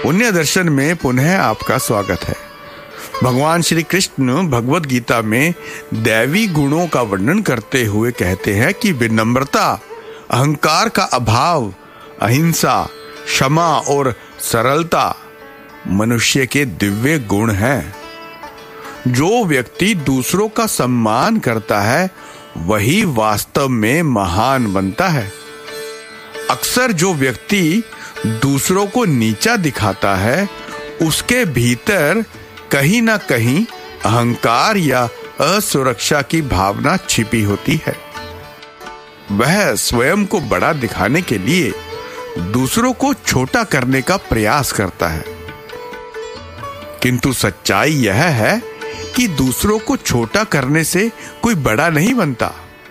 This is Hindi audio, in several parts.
पुण्य दर्शन में पुनः आपका स्वागत है। भगवान श्री कृष्ण भगवत गीता में दैवी गुणों का वर्णन करते हुए कहते हैं कि विनम्रता, अहंकार का अभाव, अहिंसा, क्षमा और सरलता मनुष्य के दिव्य गुण हैं। जो व्यक्ति दूसरों का सम्मान करता है वही वास्तव में महान बनता है। अक्सर जो व्यक्ति दूसरों को नीचा दिखाता है उसके भीतर कहीं ना कहीं अहंकार या असुरक्षा की भावना छिपी होती है। वह स्वयं को बड़ा दिखाने के लिए दूसरों को छोटा करने का प्रयास करता है, किंतु सच्चाई यह है कि दूसरों को छोटा करने से कोई बड़ा नहीं बनता।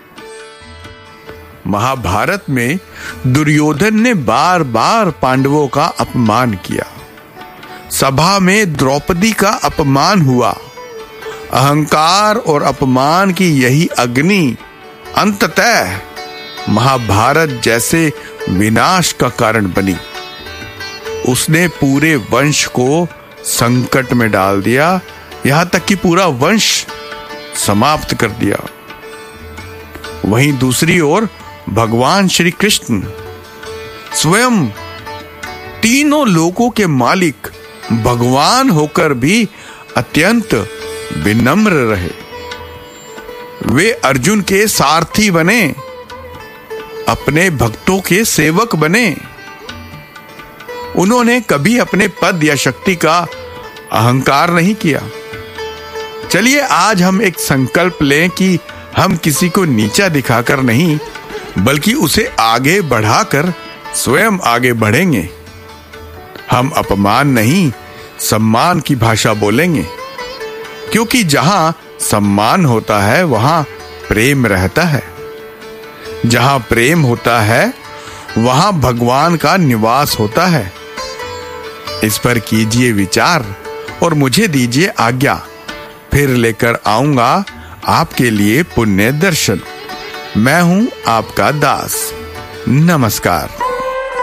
महाभारत में दुर्योधन ने बार बार पांडवों का अपमान किया। सभा में द्रौपदी का अपमान हुआ। अहंकार और अपमान की यही अग्नि अंततः महाभारत जैसे विनाश का कारण बनी। उसने पूरे वंश को संकट में डाल दिया, यहां तक कि पूरा वंश समाप्त कर दिया। वहीं दूसरी ओर भगवान श्री कृष्ण स्वयं तीनों लोकों के मालिक भगवान होकर भी अत्यंत विनम्र रहे। वे अर्जुन के सारथी बने, अपने भक्तों के सेवक बने। उन्होंने कभी अपने पद या शक्ति का अहंकार नहीं किया। चलिए आज हम एक संकल्प लें कि हम किसी को नीचा दिखाकर नहीं बल्कि उसे आगे बढ़ाकर स्वयं आगे बढ़ेंगे। हम अपमान नहीं सम्मान की भाषा बोलेंगे, क्योंकि जहां सम्मान होता है वहां प्रेम रहता है। जहां प्रेम होता है वहां भगवान का निवास होता है। इस पर कीजिए विचार और मुझे दीजिए आज्ञा। फिर लेकर आऊंगा आपके लिए पुण्य दर्शन। मैं हूं आपका दास। नमस्कार।